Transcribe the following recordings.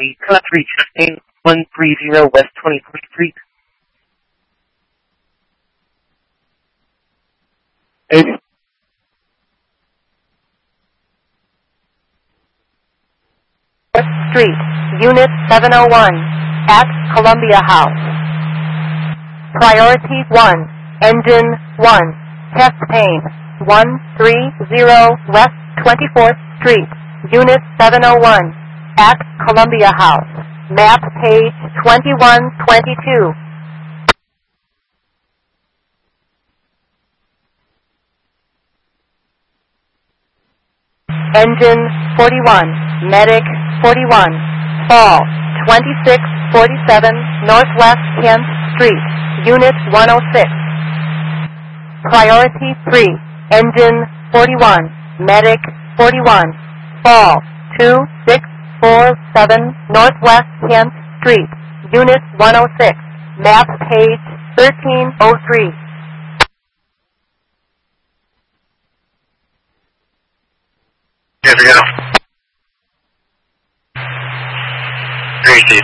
Lee, Class 3 Chastain 130 West 24th Street. 80. Street, Unit 701, at Columbia House. Priority 1, Engine 1, Test Pane, 130 West 24th Street, Unit 701, at Columbia House. Map page 2122. Engine 41, Medic 41, Fall 2647 Northwest 10th Street, Unit 106. Priority 3, Engine 41, Medic 41, Fall 2647 Northwest 10th Street, Unit 106. Map page 1303. Here we go. Greasy.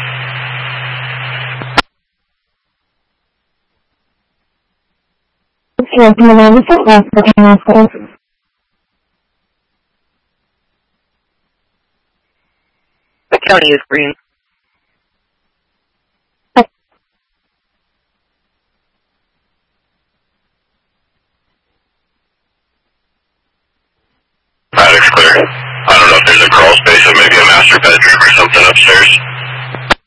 The county is green. Attic's clear. I don't know if there's a crawl space or maybe a master bedroom or something upstairs.